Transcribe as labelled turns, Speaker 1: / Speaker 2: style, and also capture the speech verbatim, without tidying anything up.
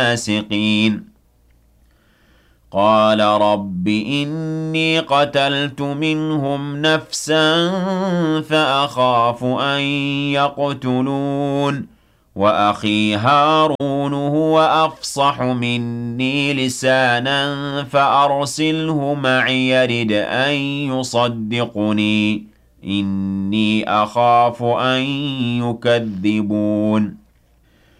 Speaker 1: الفاسقين قال رب إني قتلت منهم نفسا فأخاف أن يقتلون وأخي هارون هو أفصح مني لسانا فأرسله معي يرد أن يصدقني إني أخاف أن يكذبون